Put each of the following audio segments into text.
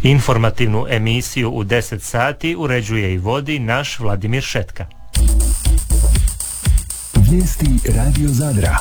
Informativnu emisiju u 10 sati uređuje i vodi naš Vladimir Šetka. Vijesti Radio Zadra.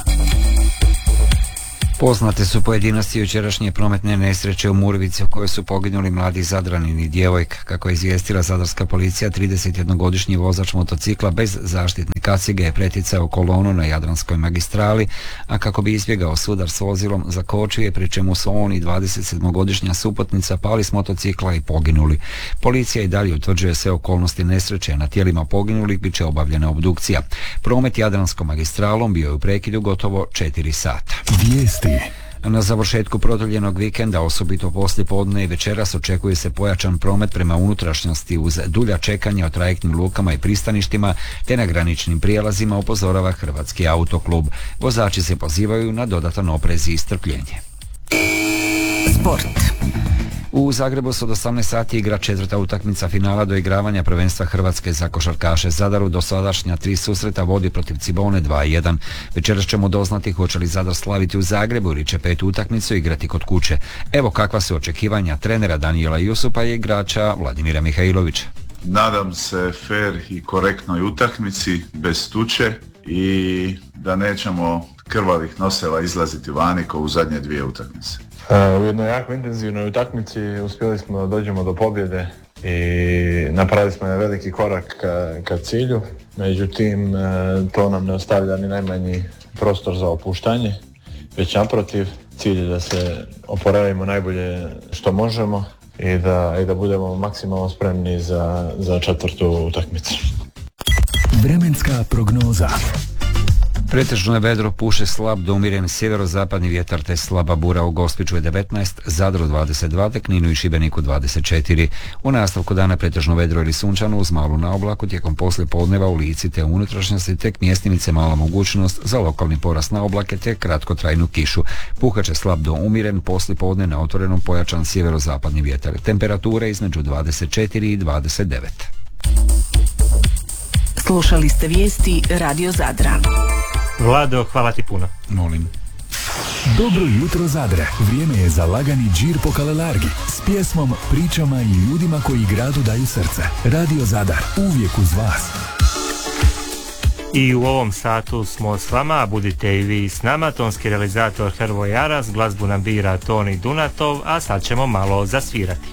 Poznate su pojedinosti jučerašnje prometne nesreće u Murvici u kojoj su poginuli mladi Zadranin i djevojka. Kako je izvijestila zadarska policija, 31-godišnji vozač motocikla bez zaštitne kacige je preticao kolonu na Jadranskoj magistrali, a kako bi izbjegao sudar s vozilom zakočio je, pri čemu su on i 27-godišnja suputnica pali s motocikla i poginuli. Policija i dalje utvrđuje sve okolnosti nesreće, na tijelima poginulih bit će obavljena obdukcija. Promet Jadranskom magistralom bio je u prekidu gotovo 4 sata. Vijesti. Na završetku produljenog vikenda, osobito poslije podne i večeras, očekuje se pojačan promet prema unutrašnjosti uz dulja čekanja o trajektnim lukama i pristaništima te na graničnim prijelazima, upozorava Hrvatski autoklub. Vozači se pozivaju na dodatan oprez i strpljenje. Sport. U Zagrebu se od 18 sati igra 4. utakmica finala doigravanja prvenstva Hrvatske za košarkaše. Zadar u dosadašnja 3 susreta vodi protiv Cibone 2-1. Večeras ćemo doznati hoće li Zadar slaviti u Zagrebu ili će 5. utakmicu igrati kod kuće. Evo kakva su očekivanja trenera Danijela Jusupa i igrača Vladimira Mihajlovića. Nadam se fair i korektnoj utakmici, bez tuče i da nećemo krvavih noseva izlaziti vani kao u zadnje 2 utakmice. U jednoj jako intenzivnoj utakmici uspjeli smo da dođemo do pobjede i napravili smo jedan veliki korak ka cilju. Međutim, to nam ne ostavlja ni najmanji prostor za opuštanje, već naprotiv, cilj je da se oporavimo najbolje što možemo i da budemo maksimalno spremni za 4. utakmicu. Vremenska prognoza. Pretežno je vedro, puše slab do umjeren sjeverozapadni vjetar te slaba bura. U Gospiću je 19, Zadru 22, te Kninu i Šibeniku 24. U nastavku dana pretežno vedro ili sunčano uz malu naoblaku, tijekom poslije podneva u Lici te unutrašnjosti tek mjestimice mala mogućnost za lokalni porast na oblake te kratkotrajnu kišu. Puhaće slab do umjeren, poslije podne na otvorenom pojačan sjeverozapadni vjetar. Temperature između 24 i 29. Slušali ste vijesti Radio Zadra. Vlado, hvala ti puno. Molim. Dobro jutro Zadre. Vrijeme je za lagani džir po Kalelargi s pjesmom, pričama i ljudima koji gradu daju srce. Radio Zadar, uvijek uz vas. I u ovom satu smo s vama, a budite i vi s nama. Tonski realizator Hrvoje Aras, glazbu nam bira Toni Dunatov, a sad ćemo malo zasvirati.